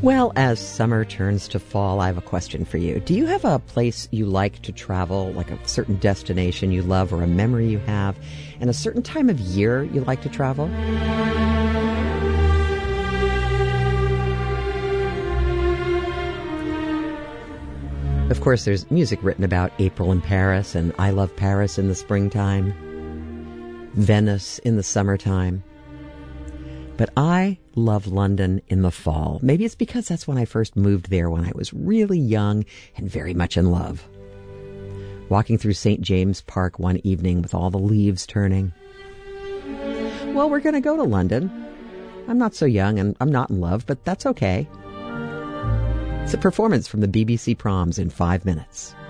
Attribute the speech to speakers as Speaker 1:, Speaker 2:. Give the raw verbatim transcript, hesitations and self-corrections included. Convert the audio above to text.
Speaker 1: Well, as summer turns to fall, I have a question for you. Do you have a place you like to travel, like a certain destination you love or a memory you have, and a certain time of year you like to travel? Of course, there's music written about April in Paris and I Love Paris in the springtime, Venice in the summertime. But I love London in the fall. Maybe it's because that's when I first moved there when I was really young and very much in love. Walking through Saint James Park one evening with all the leaves turning. Well, we're going to go to London. I'm not so young and I'm not in love, but that's okay. It's a performance from the B B C Proms in five minutes.